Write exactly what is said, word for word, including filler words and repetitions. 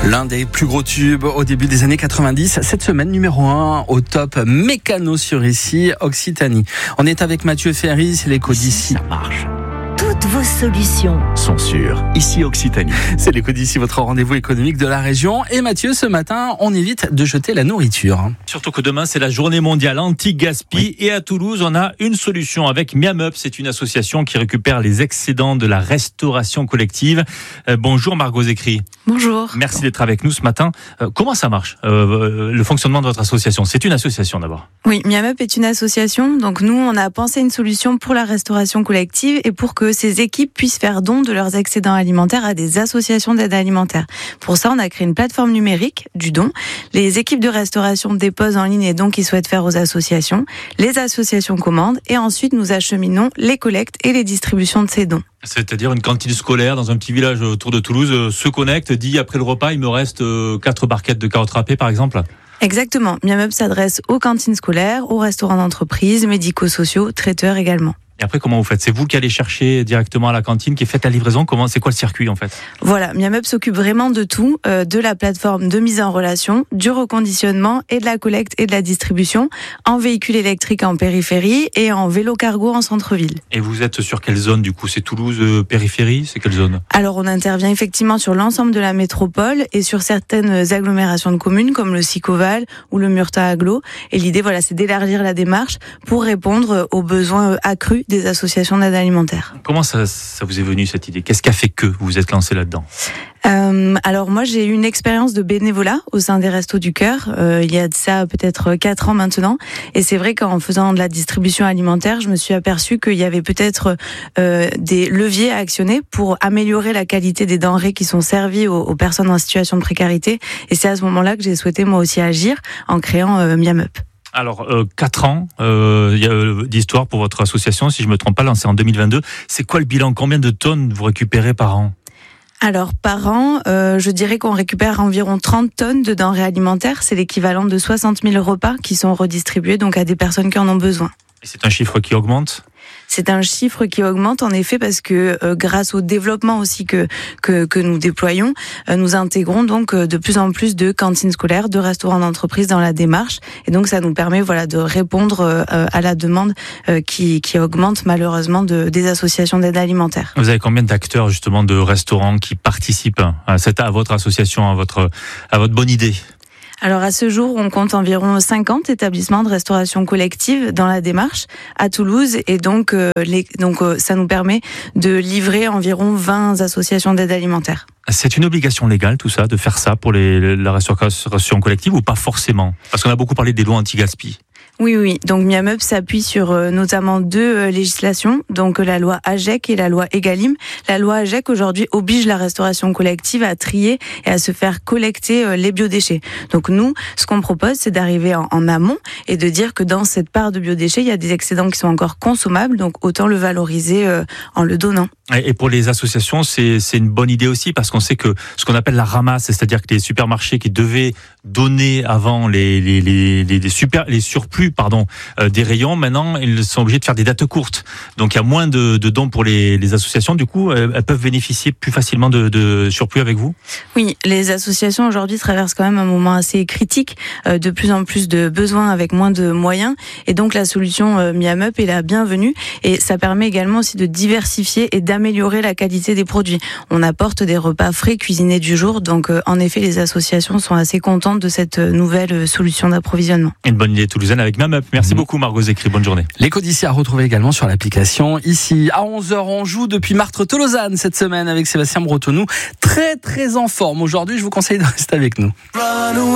L'un des plus gros tubes au début des années quatre-vingt-dix. Cette semaine, numéro un au top Mécano sur ici, Occitanie. On est avec Mathieu Ferry, c'est l'éco d'ici. Ça marche. Toutes vos solutions sont sûres. Ici Occitanie. C'est l'éco d'ici, votre rendez-vous économique de la région. Et Mathieu, ce matin, on évite de jeter la nourriture. Surtout que demain, c'est la journée mondiale anti-gaspi. Oui. Et à Toulouse, on a une solution avec Miam Up. C'est une association qui récupère les excédents de la restauration collective. Euh, bonjour Margot Zécry. Bonjour. Merci d'être avec nous ce matin. Euh, comment ça marche, euh, le fonctionnement de votre association? C'est une association d'abord. Oui, Miam Up est une association. Donc nous, on a pensé une solution pour la restauration collective et pour que ces équipes puissent faire don de leurs excédents alimentaires à des associations d'aide alimentaire. Pour ça, on a créé une plateforme numérique du don. Les équipes de restauration déposent en ligne les dons qu'ils souhaitent faire aux associations. Les associations commandent et ensuite nous acheminons les collectes et les distributions de ces dons. C'est-à-dire une cantine scolaire dans un petit village autour de Toulouse euh, se connecte, dit après le repas, il me reste euh, quatre barquettes de carottes râpées par exemple. Exactement. Miam Up s'adresse aux cantines scolaires, aux restaurants d'entreprise, médico-sociaux, traiteurs également. Et après, comment vous faites? C'est vous qui allez chercher directement à la cantine, qui faites la livraison? Comment, c'est quoi le circuit en fait? Voilà, Miam Up s'occupe vraiment de tout, euh, de la plateforme de mise en relation, du reconditionnement et de la collecte et de la distribution en véhicule électrique en périphérie et en vélo cargo en centre-ville. Et vous êtes sur quelle zone du coup? C'est Toulouse euh, périphérie? C'est quelle zone? Alors on intervient effectivement sur l'ensemble de la métropole et sur certaines agglomérations de communes comme le Sicoval ou le Murta Agglo. Et l'idée, voilà, c'est d'élargir la démarche pour répondre aux besoins accrus des associations d'aide alimentaire. Comment ça, ça vous est venu cette idée? Qu'est-ce qui a fait que vous vous êtes lancé là-dedans? Euh, alors moi j'ai eu une expérience de bénévolat au sein des Restos du Cœur euh, il y a de ça peut-être quatre ans maintenant, et c'est vrai qu'en faisant de la distribution alimentaire je me suis aperçue qu'il y avait peut-être euh, des leviers à actionner pour améliorer la qualité des denrées qui sont servies aux, aux personnes en situation de précarité, et c'est à ce moment-là que j'ai souhaité moi aussi agir en créant euh, Miam Up. Alors, euh, quatre ans euh, y a, euh, d'histoire pour votre association, si je me trompe pas, lancée en deux mille vingt-deux. C'est quoi le bilan? Combien de tonnes vous récupérez par an? Alors par an, euh, je dirais qu'on récupère environ trente tonnes de denrées alimentaires. C'est l'équivalent de soixante mille repas qui sont redistribués donc à des personnes qui en ont besoin. Et c'est un chiffre qui augmente? C'est un chiffre qui augmente en effet parce que euh, grâce au développement aussi que que, que nous déployons, euh, nous intégrons donc euh, de plus en plus de cantines scolaires, de restaurants d'entreprise dans la démarche, et donc ça nous permet voilà de répondre euh, à la demande euh, qui qui augmente malheureusement de, des associations d'aide alimentaire. Vous avez combien d'acteurs justement de restaurants qui participent à cette à votre association, à votre à votre bonne idée? Alors à ce jour, on compte environ cinquante établissements de restauration collective dans la démarche à Toulouse, et donc, euh, les, donc euh, ça nous permet de livrer environ vingt associations d'aide alimentaire. C'est une obligation légale tout ça, de faire ça pour les, la restauration collective, ou pas forcément? Parce qu'on a beaucoup parlé des lois anti-gaspi. Oui, oui. Donc Miam Up s'appuie sur euh, notamment deux euh, législations, donc euh, la loi AGEC et la loi Egalim. La loi AGEC aujourd'hui oblige la restauration collective à trier et à se faire collecter euh, les biodéchets. Donc nous, ce qu'on propose, c'est d'arriver en, en amont et de dire que dans cette part de biodéchets, il y a des excédents qui sont encore consommables, donc autant le valoriser euh, en le donnant. Et pour les associations, c'est, c'est une bonne idée aussi, parce qu'on sait que ce qu'on appelle la ramasse, c'est-à-dire que les supermarchés qui devaient donner avant les, les, les, les, les, super, les surplus pardon, euh, des rayons, maintenant ils sont obligés de faire des dates courtes. Donc il y a moins de, de dons pour les, les associations. Du coup, elles, elles peuvent bénéficier plus facilement de, de surplus avec vous? Oui, les associations aujourd'hui traversent quand même un moment assez critique, euh, de plus en plus de besoins avec moins de moyens. Et donc la solution euh, Miam Up est la bienvenue, et ça permet également aussi de diversifier et d'améliorer la qualité des produits. On apporte des repas frais cuisinés du jour, donc euh, en effet les associations sont assez contentes de cette nouvelle solution d'approvisionnement. Une bonne idée toulousaine avec Miam Up. Merci mmh. beaucoup Margot Zécry, bonne journée. L'éco d'ici à retrouver également sur l'application. Ici à onze heures, on joue depuis Martre-Tolosane cette semaine avec Sébastien Bretonnou. Très très en forme aujourd'hui, je vous conseille de rester avec nous.